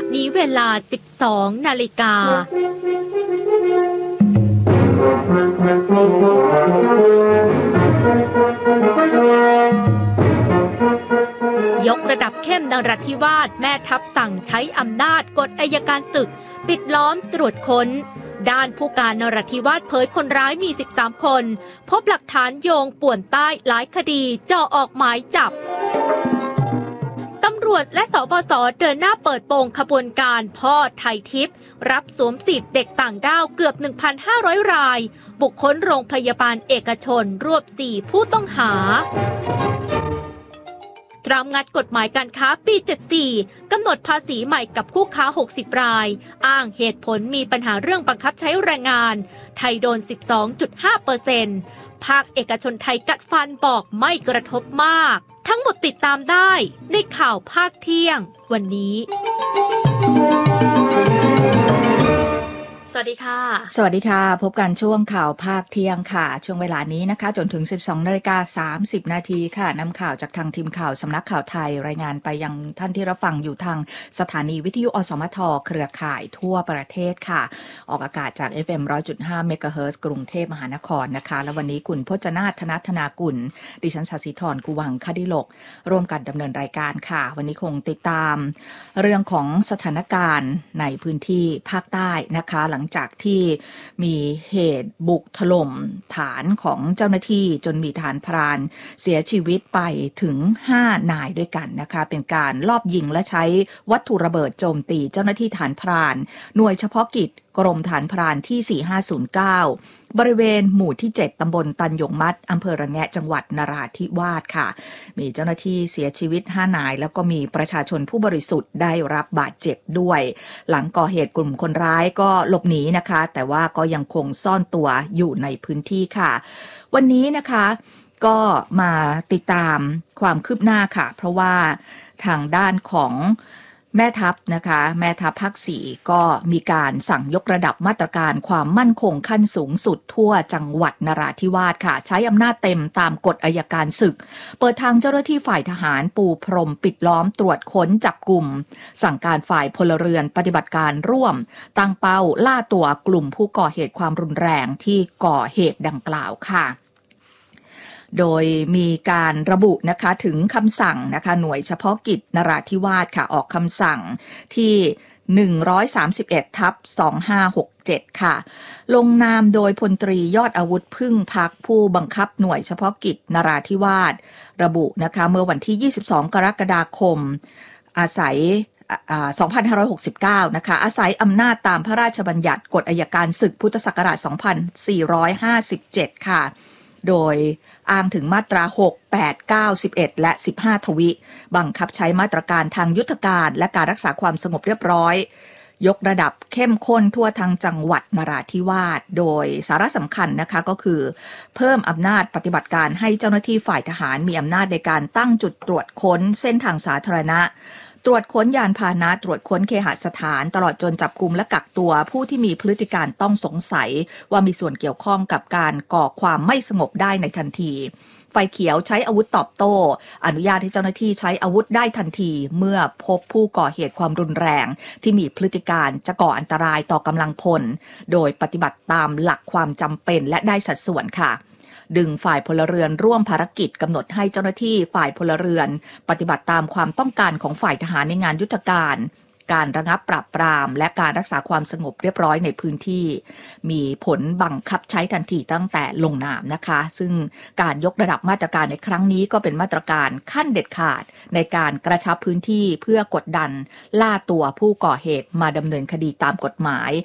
นี้เวลา 12 นาฬิกายกระดับเข้มนราธิวาสแม่ทัพสั่งใช้อำนาจกดอัยการศึกปิดล้อมตรวจค้นด้านผู้การนราธิวาสเผยคนร้ายมี 13 คนพบหลักฐานโยงป่วนใต้หลายคดีจ่อออกหมายจับตำรวจและสปส.เดินหน้าเปิดโปงขบวนการพ่อไทยทิพย์รับสวมสิทธิ์เด็กต่างด้าวเกือบ 1,500 รายบุกค้นโรงพยาบาลเอกชนรวบ 4 ผู้ต้องหาตรามงัดกฎหมายการค้าปี 74 กำหนดภาษีใหม่กับผู้ค้า 60 รายอ้างเหตุผลมีปัญหาเรื่องบังคับใช้แรงงานไทยโดน 12.5% ภาคเอกชนไทยกัดฟันบอกไม่กระทบมากทั้งหมดติดตามได้ในข่าวภาคเที่ยงวันนี้สวัสดีค่ะสวัสดีค่ะพบกันช่วงข่าวภาคเที่ยงค่ะช่วงเวลานี้นะคะจนถึง 12:30 นาทีค่ะนำข่าวจากทางทีมข่าวสำนักข่าวไทยรายงานไปยังท่านที่รับฟังอยู่ทางสถานีวิทยุอสมทเครือข่ายทั่วประเทศค่ะออกอากาศจาก FM 100.5 เมกะเฮิรตซ์กรุงเทพมหานครนะคะและวันนี้คุณพจนาถ ธนธนากุลดิฉันศศิธรกุวังคดิโลกร่วมกันดำเนินรายการค่ะวันนี้คงติดตามเรื่องของสถานการณ์ในพื้นที่ภาคใต้นะคะหลังจากที่มีเหตุบุกถล่มฐานของเจ้าหน้าที่จนมีทหารพรานเสียชีวิตไปถึง5 นายด้วยกันนะคะเป็นการลอบยิงและใช้วัตถุระเบิดโจมตีเจ้าหน้าที่ฐานพรานหน่วยเฉพาะกิจกรมฐานพรานที่ 4509 บริเวณหมู่ที่ 7 ตำบลตันหยงมัดอำเภอระแงะจังหวัดนราธิวาสค่ะมีเจ้าหน้าที่เสียชีวิต5 นายแล้วก็มีประชาชนผู้บริสุทธิ์ได้รับบาดเจ็บด้วยหลังก่อเหตุกลุ่มคนร้ายก็หลบหนีนะคะแต่ว่าก็ยังคงซ่อนตัวอยู่ในพื้นที่ค่ะวันนี้นะคะก็มาติดตามความคืบหน้าค่ะเพราะว่าทางด้านของแม่ทัพนะคะแม่ทัพภาค 4ก็มีการสั่งยกระดับมาตรการความมั่นคงขั้นสูงสุดทั่วจังหวัดนราธิวาสค่ะใช้อำนาจเต็มตามกฎอัยการศึกเปิดทางเจ้าหน้าที่ฝ่ายทหารปูพรมปิดล้อมตรวจค้นจับกลุ่มสั่งการฝ่ายพลเรือนปฏิบัติการร่วมตั้งเป้าล่าตัวกลุ่มผู้ก่อเหตุความรุนแรงที่ก่อเหตุดังกล่าวค่ะโดยมีการระบุนะคะถึงคำสั่งนะคะหน่วยเฉพาะกิจนราธิวาสค่ะออกคำสั่งที่131/2567ค่ะลงนามโดยพลตรียอดอาวุธพึ่งพักผู้บังคับหน่วยเฉพาะกิจนราธิวาสระบุนะคะเมื่อวันที่22 กรกฎาคมอาศัย2569นะคะอาศัยอำนาจตามพระราชบัญญัติกฎอัยการศึกพุทธศักราช2457ค่ะโดยอ้างถึงมาตรา 6, 8, 9, 11 และ 15 ทวิบังคับใช้มาตรการทางยุทธการและการรักษาความสงบเรียบร้อยยกระดับเข้มข้นทั่วทั้งจังหวัดนราธิวาสโดยสาระสำคัญนะคะก็คือเพิ่มอำนาจปฏิบัติการให้เจ้าหน้าที่ฝ่ายทหารมีอำนาจในการตั้งจุดตรวจค้นเส้นทางสาธารณะตรวจค้นยานพาหนะตรวจค้นเคหสถานตลอดจนจับกุมและกักตัวผู้ที่มีพฤติการต้องสงสัยว่ามีส่วนเกี่ยวข้องกับการก่อความไม่สงบได้ในทันทีไฟเขียวใช้อาวุธตอบโต้อนุญาตให้เจ้าหน้าที่ใช้อาวุธได้ทันทีเมื่อพบผู้ก่อเหตุความรุนแรงที่มีพฤติการจะก่ออันตรายต่อกำลังพลโดยปฏิบัติตามหลักความจำเป็นและได้สัดส่วนค่ะดึงฝ่ายพลเรือนร่วมภารกิจกำหนดให้เจ้าหน้าที่ฝ่ายพลเรือนปฏิบัติตามความต้องการของฝ่ายทหารในงานยุทธการการระงับปราบปรามและการรักษาความสงบเรียบร้อยในพื้นที่มีผลบังคับใช้ทันทีตั้งแต่ลงนามนะคะซึ่งการยกระดับมาตรการในครั้งนี้ก็เป็นมาตรการขั้นเด็ดขาดในการกระชับพื้นที่เพื่อกดดันล่าตัวผู้ก่อเหตุมาดำเนินคดีตามกฎหมาย